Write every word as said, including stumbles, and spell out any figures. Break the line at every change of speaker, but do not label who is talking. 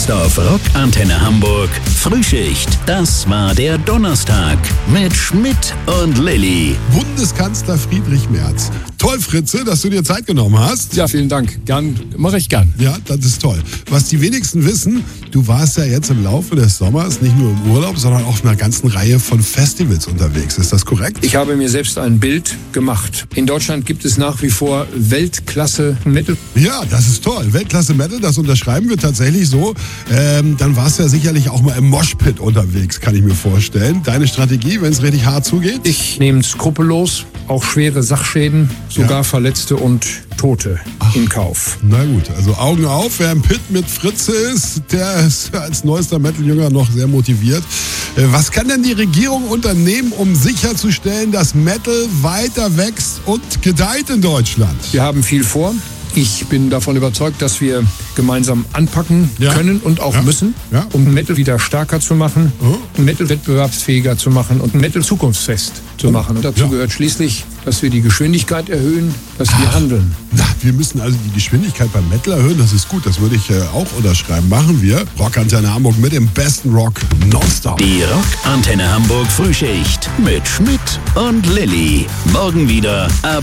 Jetzt auf Rock Antenne Hamburg Frühschicht. Das war der Donnerstag mit Schmidt und Lilly.
Bundeskanzler Friedrich Merz. Toll, Fritze, dass du dir Zeit genommen hast.
Ja, vielen Dank. Gern, mache ich gern.
Ja, das ist toll. Was die wenigsten wissen, du warst ja jetzt im Laufe des Sommers nicht nur im Urlaub, sondern auch auf einer ganzen Reihe von Festivals unterwegs. Ist das korrekt?
Ich habe mir selbst ein Bild gemacht. In Deutschland gibt es nach wie vor Weltklasse Metal.
Ja, das ist toll. Weltklasse Metal, das unterschreiben wir tatsächlich so. Ähm, dann warst du ja sicherlich auch mal im Moshpit unterwegs, kann ich mir vorstellen. Deine Strategie, wenn es richtig hart zugeht?
Ich nehme skrupellos auch schwere Sachschäden, sogar
Ja.
Verletzte und Tote
Ach.
in Kauf.
Na gut, also Augen auf, wer im Pit mit Fritze ist, der ist als neuester Metal-Jünger noch sehr motiviert. Äh, Was kann denn die Regierung unternehmen, um sicherzustellen, dass Metal weiter wächst und gedeiht in Deutschland?
Wir haben viel vor. Ich bin davon überzeugt, dass wir gemeinsam anpacken
Ja.
können und auch
Ja.
müssen,
Ja.
um Metal wieder stärker zu machen,
Oh.
Metal wettbewerbsfähiger zu machen und Metal zukunftsfest zu machen. Und dazu
Ja.
gehört schließlich, dass wir die Geschwindigkeit erhöhen, dass wir handeln.
Na, wir müssen also die Geschwindigkeit beim Metal erhöhen, das ist gut, das würde ich äh, auch unterschreiben. Machen wir. Rock Antenne Hamburg mit dem besten Rock nonstop.
Die Rock Antenne Hamburg Frühschicht mit Schmidt und Lilly. Morgen wieder ab